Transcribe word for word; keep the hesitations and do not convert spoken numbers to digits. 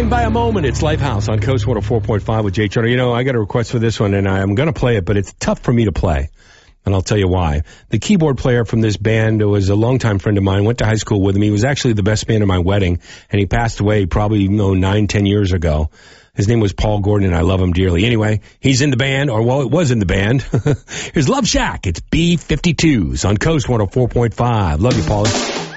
Hang by a moment. It's Lifehouse on Coast one oh four point five with Jay Charter. You know, I got a request for this one, and I'm going to play it, but it's tough for me to play. And I'll tell you why. The keyboard player from this band was a longtime friend of mine, went to high school with him. He was actually the best man at my wedding, and he passed away probably, you know, nine, ten years ago. His name was Paul Gordon, and I love him dearly. Anyway, he's in the band, or well, it was in the band. Here's Love Shack. It's B fifty-twos on Coast one oh four point five. Love you, Paulie.